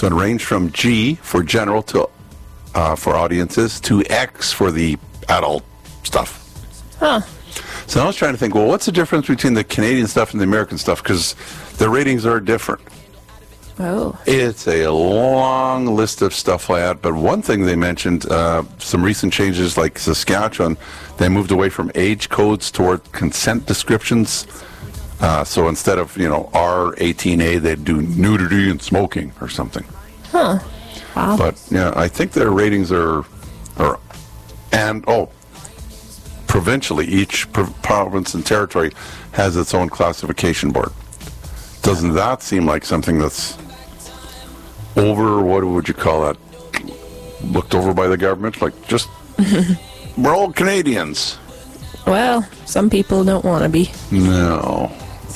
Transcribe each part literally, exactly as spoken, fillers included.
So it ranged from G for general to uh, for audiences to X for the adult stuff. Huh. So I was trying to think, well, what's the difference between the Canadian stuff and the American stuff? Because the ratings are different. Oh. It's a long list of stuff like that. But one thing they mentioned, uh, some recent changes like Saskatchewan, they moved away from age codes toward consent descriptions. Uh, so instead of, you know, R eighteen A, they'd do nudity and smoking or something. Huh. Wow. But, yeah, I think their ratings are, are and, oh, provincially, each pro- province and territory has its own classification board. Doesn't that seem like something that's over, what would you call that, looked over by the government? Like, just, we're all Canadians. Well, some people don't want to be. No.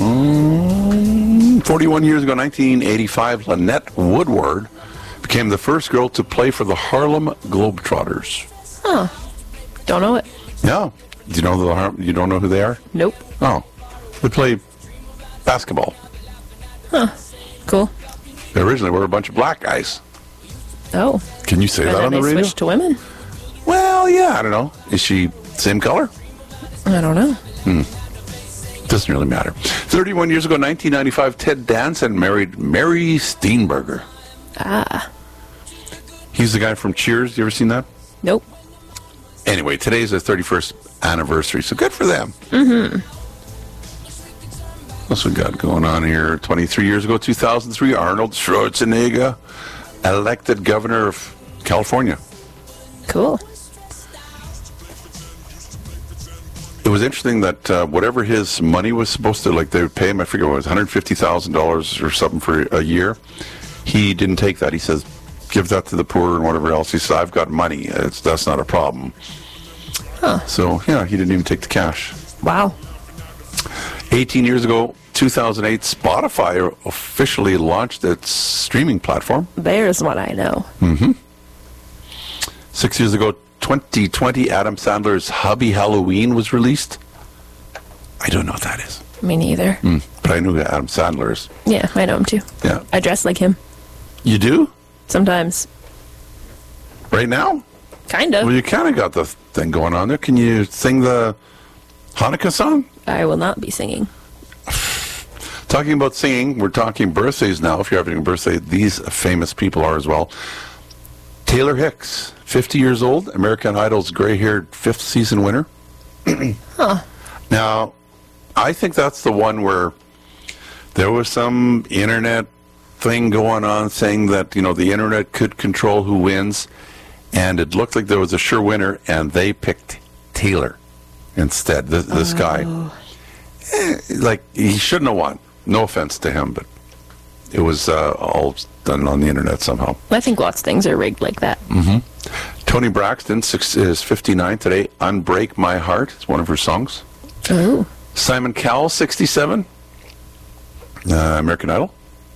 Mm, forty-one years ago, nineteen eighty-five, Lynette Woodward became the first girl to play for the Harlem Globetrotters. Huh. Don't know it. Yeah. Do you know the Har- you don't know who they are? Nope. Oh. They play basketball. Huh. Cool. They originally were a bunch of black guys. Oh. Can you say And that then on the they radio? switched to women? Well, yeah, I don't know. Is she same color? I don't know. Hmm. Doesn't really matter. thirty-one years ago, nineteen ninety-five, Ted Danson married Mary Steenburgen. Ah. He's the guy from Cheers. You ever seen that? Nope. Anyway, today's their thirty-first anniversary, so good for them. Mm-hmm. What's we got going on here? twenty-three years ago, two thousand three, Arnold Schwarzenegger elected governor of California. Cool. It was interesting that uh, whatever his money was supposed to, like they would pay him, I forget what it was, one hundred fifty thousand dollars or something for a year. He didn't take that. He says, give that to the poor and whatever else. He said, I've got money. It's, that's not a problem. Huh. So, yeah, he didn't even take the cash. Wow. eighteen years ago, two thousand eight, Spotify officially launched its streaming platform. There's what I know. Mm-hmm. Six years ago, twenty twenty, Adam Sandler's Hubby Halloween was released. I don't know what that is. Me neither. Mm, but I know who Adam Sandler is. Yeah, I know him too. Yeah. I dress like him. You do? Sometimes. Right now? Kind of. Well, you kind of got the thing going on there. Can you sing the Hanukkah song? I will not be singing. Talking about singing, we're talking birthdays now. If you're having a birthday, these famous people are as well. Taylor Hicks, fifty years old, American Idol's gray-haired fifth season winner. Huh. Now, I think that's the one where there was some internet thing going on saying that, you know, the internet could control who wins, and it looked like there was a sure winner, and they picked Taylor instead, this, this oh. guy. Eh, like, he shouldn't have won. No offense to him, but it was uh, all done on the internet somehow. I think lots of things are rigged like that. Mm-hmm. Toni Braxton six, is fifty-nine today. Unbreak My Heart is one of her songs. Oh. Simon Cowell, sixty-seven. Uh, American Idol.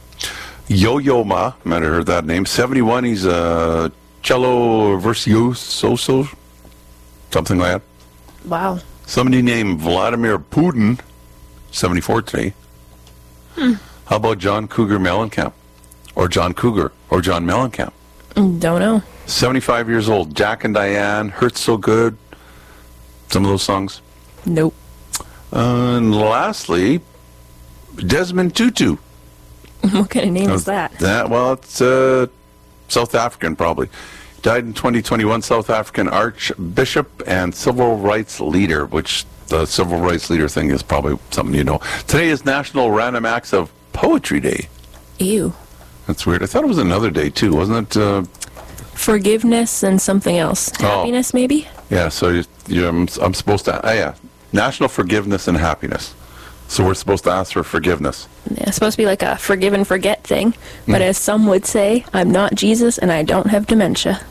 Yo-Yo Ma, might have heard that name. seventy-one, he's a cello virtuoso, something like that. Wow. Somebody named Vladimir Putin, seventy-four today. Hmm. How about John Cougar Mellencamp? Or John Cougar? Or John Mellencamp? Don't know. seventy-five years old. Jack and Diane, Hurts So Good. Some of those songs. Nope. Uh, and lastly, Desmond Tutu. What kind of name is that? That well, it's uh, South African probably. Died in twenty twenty-one. South African Archbishop and civil rights leader, which the civil rights leader thing is probably something you know. Today is National Random Acts of Poetry Day. Ew. That's weird. I thought it was another day too, wasn't it? Uh, Forgiveness and something else. Oh. Happiness, maybe? yeah. So you, you, I'm, I'm supposed to. Oh, yeah. National Forgiveness and Happiness. So we're supposed to ask for forgiveness. Yeah, it's supposed to be like a forgive and forget thing. But Mm. as some would say, I'm not Jesus and I don't have dementia.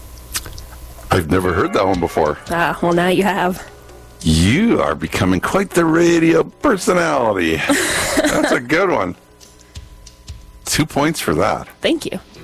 I've never heard that one before. Ah, well, now you have. You are becoming quite the radio personality. That's a good one. Two points for that. Thank you.